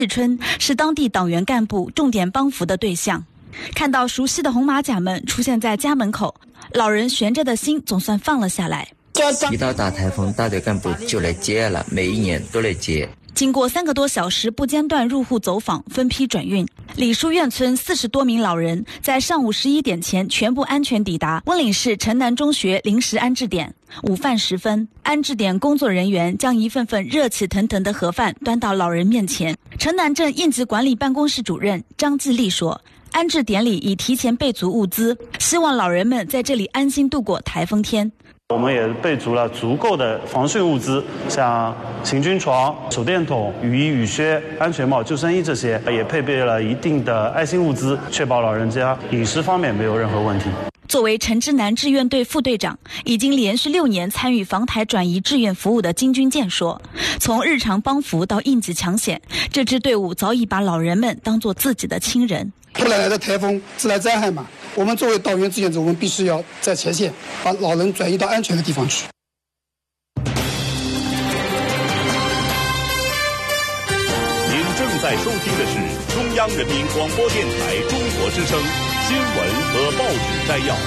日春是当地党员干部重点帮扶的对象。看到熟悉的红马甲们出现在家门口，老人悬着的心总算放了下来。 一到大台风，大队干部就来接了，每一年都来接。 经过3个多小时不间断入户走访，分批转运，李书院村40多名老人在上午11点前全部安全抵达温岭市城南中学临时安置点。午饭时分，安置点工作人员将一份份热气腾腾的盒饭端到老人面前。城南镇应急管理办公室主任张继立说，安置点里已提前备足物资，希望老人们在这里安心度过台风天。 我们也备足了足够的防汛物资，像行军床、手电筒、雨衣、雨靴、安全帽、救生衣这些，也配备了一定的爱心物资，确保老人家饮食方面没有任何问题。 作为城之南志愿队副队长，已经连续6年参与防台转移志愿服务的金军健说，从日常帮扶到应急抢险，这支队伍早已把老人们当作自己的亲人。 突然来的台风，自然灾害嘛，我们作为党员志愿者，我们必须要在前线把老人转移到安全的地方去。 您正在收听的是中央人民广播电台中国之声新闻和报纸摘要。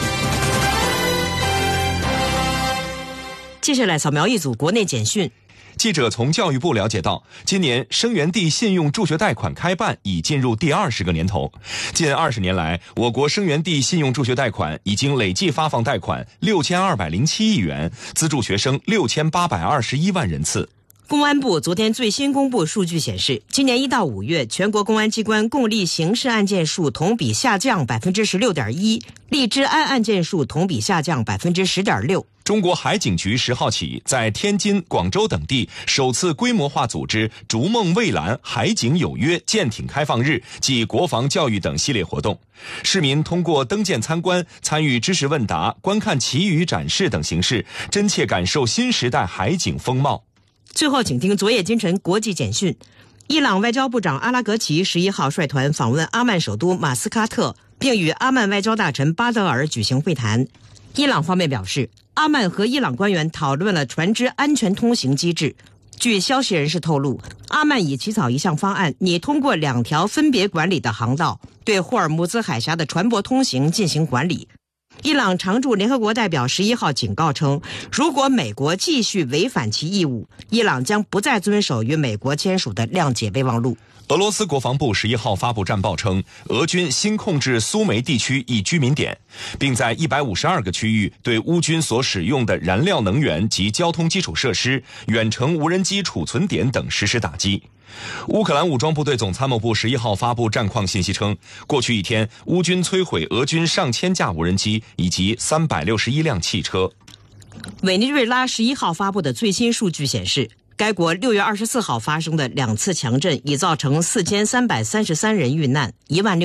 接下来扫描一组国内简讯。 记者从教育部了解到，今年生源地信用助学贷款开办已进入第20个年头。近20年来，我国生源地信用助学贷款已经累计发放贷款6207亿元，资助学生6821万人次。 公安部昨天最新公布数据显示，今年1到5月，全国公安机关共立刑事案件数同比下降16.1%，立治安案件数同比下降10.6%。 中国海警局10号起在天津、广州等地首次规模化组织“逐梦蔚蓝海警有约”舰艇开放日暨国防教育等系列活动。市民通过登舰参观、参与知识问答、观看旗语展示等形式，真切感受新时代海警风貌。 最后，请听昨夜今晨国际简讯。伊朗外交部长阿拉格齐11号率团访问阿曼首都马斯喀特，并与阿曼外交大臣巴德尔举行会谈。伊朗方面表示，阿曼和伊朗官员讨论了船只安全通行机制。据消息人士透露，阿曼已起草一项方案，拟通过2条分别管理的航道，对霍尔木兹海峡的船舶通行进行管理。伊朗常驻联合国代表11号警告称，如果美国继续违反其义务，伊朗将不再遵守与美国签署的谅解备忘录。 俄罗斯国防部11号发布战报称，俄军新控制苏梅地区一居民点，并在152个区域对乌军所使用的燃料能源及交通基础设施、远程无人机储存点等实施打击。乌克兰武装部队总参谋部11号发布战况信息称，过去1天，乌军摧毁俄军上千架无人机以及361辆汽车。 委内瑞拉11号发布的最新数据显示，该国6月24号发生的2次强震已造成4333人遇难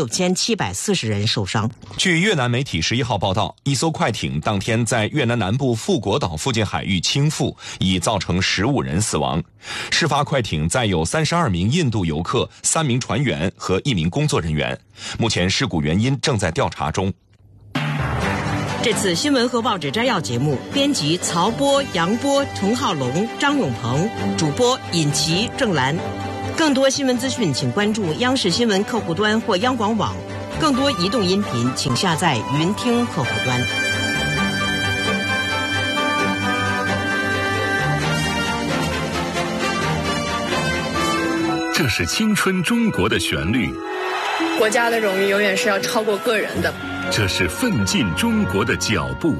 ，16740人受伤。 据越南媒体11号报道，一艘快艇当天在越南南部富国岛附近海域倾覆，已造成15人死亡。事发快艇载有32名印度游客、3名船员和1名工作人员。目前事故原因正在调查中。 这次新闻和报纸摘要节目，编辑曹波、杨波、陈浩龙、张永鹏，主播尹琪、郑兰。更多新闻资讯，请关注央视新闻客户端或央广网。更多移动音频，请下载云听客户端。 这是青春中国的旋律， 国家的荣誉永远是要超过个人的。 这是奋进中国的脚步。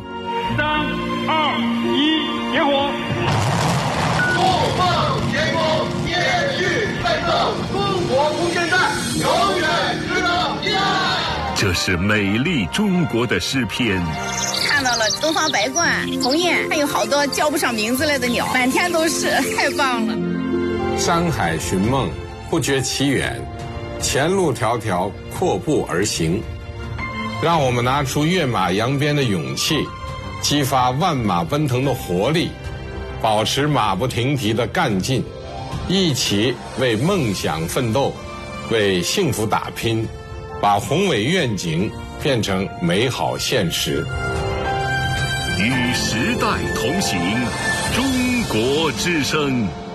3、2、1，点火！ 不放前功，接续奋斗，中国空间站永远值得依赖。 这是美丽中国的诗篇。 看到了东方白鹳、鸿雁，还有好多叫不上名字来的鸟，满天都是，太棒了。 山海寻梦，不觉其远，前路迢迢，阔步而行。让我们拿出跃马扬鞭的勇气，激发万马奔腾的活力，保持马不停蹄的干劲，一起为梦想奋斗，为幸福打拼，把宏伟愿景变成美好现实。 与时代同行，中国之声。